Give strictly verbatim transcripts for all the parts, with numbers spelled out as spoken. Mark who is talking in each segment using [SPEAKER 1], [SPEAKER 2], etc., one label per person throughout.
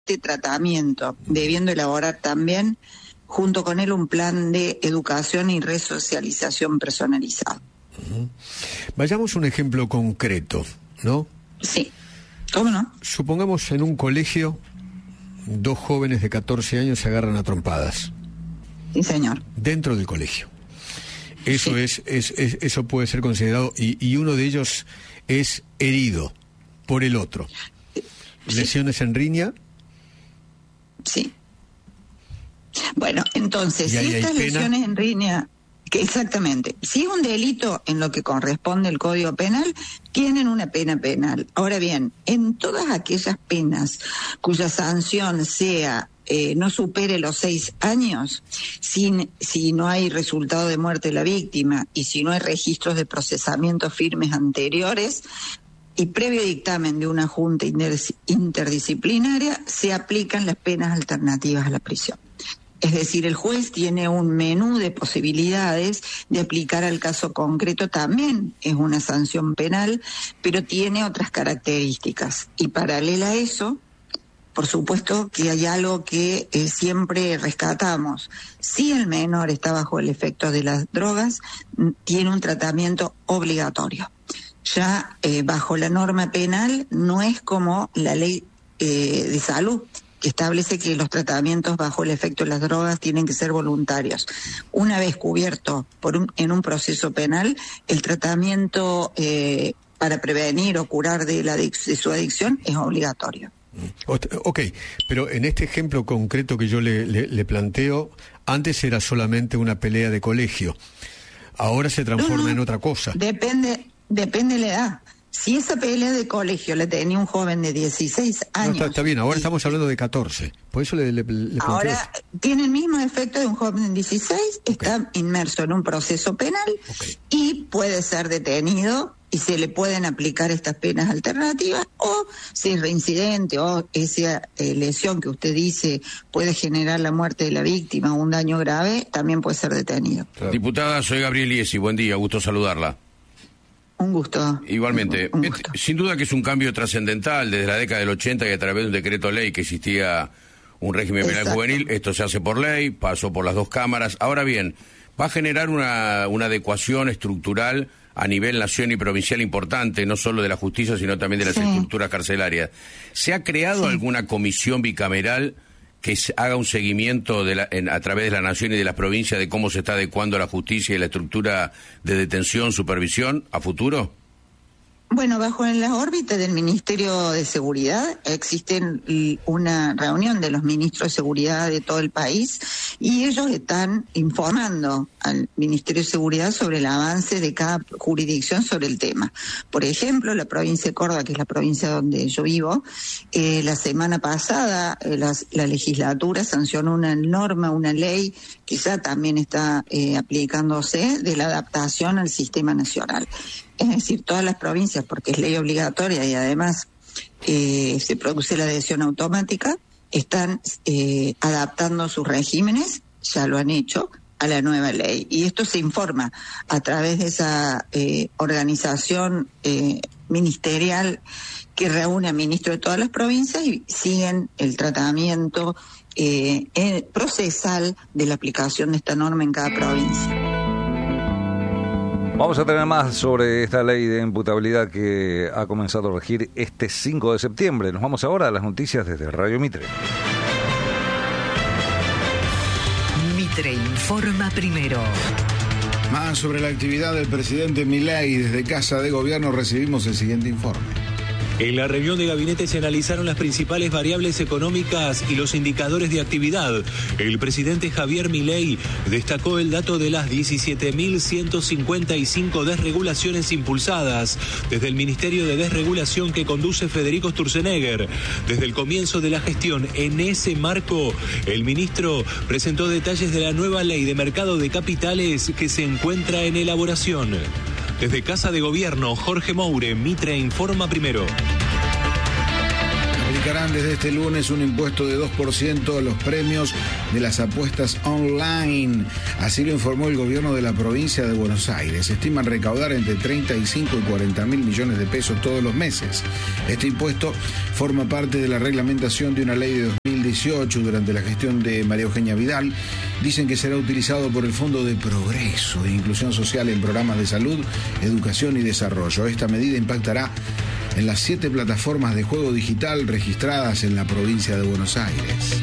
[SPEAKER 1] este tratamiento, debiendo elaborar también junto con él un plan de educación y resocialización personalizado.
[SPEAKER 2] Uh-huh. Vayamos a un ejemplo concreto, ¿no?
[SPEAKER 1] Sí, ¿cómo no?
[SPEAKER 2] Supongamos en un colegio, dos jóvenes de catorce años se agarran a trompadas.
[SPEAKER 1] Sí, señor.
[SPEAKER 2] Dentro del colegio. Eso sí. es, es, es eso puede ser considerado, y, y uno de ellos es herido por el otro. Sí. ¿Lesiones en riña?
[SPEAKER 1] Sí. Bueno, entonces, si estas
[SPEAKER 2] pena?
[SPEAKER 1] lesiones en riña, que exactamente, si es un delito en lo que corresponde el Código Penal, tienen una pena penal. Ahora bien, en todas aquellas penas cuya sanción sea eh, no supere los seis años, sin, si no hay resultado de muerte de la víctima y si no hay registros de procesamiento firmes anteriores, y previo dictamen de una junta interdisciplinaria, se aplican las penas alternativas a la prisión. Es decir, el juez tiene un menú de posibilidades de aplicar al caso concreto. También es una sanción penal, pero tiene otras características. Y paralela a eso, por supuesto que hay algo que eh, siempre rescatamos. Si el menor está bajo el efecto de las drogas, tiene un tratamiento obligatorio. Ya eh, bajo la norma penal no es como la ley eh, de salud, que establece que los tratamientos bajo el efecto de las drogas tienen que ser voluntarios. Una vez cubierto por un, en un proceso penal, el tratamiento eh, para prevenir o curar de, la, de su adicción es obligatorio.
[SPEAKER 2] Ok, pero en este ejemplo concreto que yo le, le, le planteo, antes era solamente una pelea de colegio, ahora se transforma no, no, en otra cosa.
[SPEAKER 1] Depende, depende de la edad. Si esa pelea de colegio la tenía un joven de dieciséis años...
[SPEAKER 2] No, está, está bien, ahora y... estamos hablando de catorce. Por eso le, le, le
[SPEAKER 1] Ahora tiene el mismo efecto de un joven de dieciséis, okay. Está inmerso en un proceso penal, okay. Y puede ser detenido y se le pueden aplicar estas penas alternativas, o si es reincidente o esa eh, lesión que usted dice puede generar la muerte de la víctima o un daño grave, también puede ser detenido.
[SPEAKER 3] Claro. Diputada, soy Gabriel Iesi, buen día, gusto saludarla.
[SPEAKER 1] Un gusto.
[SPEAKER 3] Igualmente.
[SPEAKER 1] Un gusto.
[SPEAKER 3] Sin duda que es un cambio trascendental desde la década del ochenta, que a través de un decreto ley que existía un régimen penal Exacto. juvenil, esto se hace por ley, pasó por las dos cámaras. Ahora bien, va a generar una, una adecuación estructural a nivel nación y provincial importante, no solo de la justicia, sino también de las sí. estructuras carcelarias. ¿Se ha creado sí. alguna comisión bicameral que haga un seguimiento de la, en, a través de la nación y de las provincias de cómo se está adecuando la justicia y la estructura de detención, supervisión a futuro?
[SPEAKER 1] Bueno, bajo en la órbita del Ministerio de Seguridad existe una reunión de los ministros de Seguridad de todo el país y ellos están informando al Ministerio de Seguridad sobre el avance de cada jurisdicción sobre el tema. Por ejemplo, la provincia de Córdoba, que es la provincia donde yo vivo, eh, la semana pasada eh, la, la legislatura sancionó una norma, una ley que ya también está eh, aplicándose de la adaptación al sistema nacional. Es decir, todas las provincias, porque es ley obligatoria y además eh, se produce la adhesión automática, están eh, adaptando sus regímenes, ya lo han hecho, a la nueva ley. Y esto se informa a través de esa eh, organización eh, ministerial que reúne a ministros de todas las provincias y siguen el tratamiento eh, eh, procesal de la aplicación de esta norma en cada provincia.
[SPEAKER 4] Vamos a tener más sobre esta ley de imputabilidad que ha comenzado a regir este cinco de septiembre. Nos vamos ahora a las noticias desde Radio Mitre.
[SPEAKER 5] Mitre informa primero.
[SPEAKER 6] Más sobre la actividad del presidente Milei. Desde Casa de Gobierno recibimos el siguiente informe.
[SPEAKER 7] En la reunión de gabinete se analizaron las principales variables económicas y los indicadores de actividad. El presidente Javier Milei destacó el dato de las diecisiete mil ciento cincuenta y cinco desregulaciones impulsadas desde el Ministerio de Desregulación que conduce Federico Sturzenegger. Desde el comienzo de la gestión, en ese marco, el ministro presentó detalles de la nueva ley de mercado de capitales que se encuentra en elaboración. Desde Casa de Gobierno, Jorge Moure, Mitre informa primero.
[SPEAKER 6] Aplicarán desde este lunes un impuesto de dos por ciento a los premios de las apuestas online. Así lo informó el gobierno de la provincia de Buenos Aires. Se estiman recaudar entre treinta y cinco y cuarenta mil millones de pesos todos los meses. Este impuesto forma parte de la reglamentación de una ley de dos mil mil dieciocho, durante la gestión de María Eugenia Vidal. Dicen que será utilizado por el Fondo de Progreso e Inclusión Social en programas de salud, educación y desarrollo. Esta medida impactará en las siete plataformas de juego digital registradas en la provincia de Buenos Aires.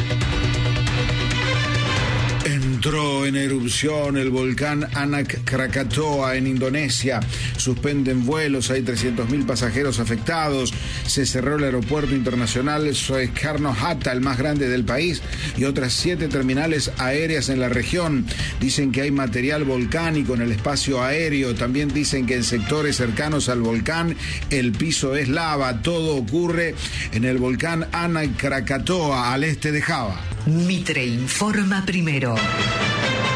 [SPEAKER 6] Entró en erupción el volcán Anak Krakatoa en Indonesia. Suspenden vuelos, hay trescientos mil pasajeros afectados. Se cerró el aeropuerto internacional Soekarno-Hatta, el más grande del país, y otras siete terminales aéreas en la región. Dicen que hay material volcánico en el espacio aéreo. También dicen que en sectores cercanos al volcán el piso es lava. Todo ocurre en el volcán Anak Krakatoa, al este de Java.
[SPEAKER 5] Mitre informa primero.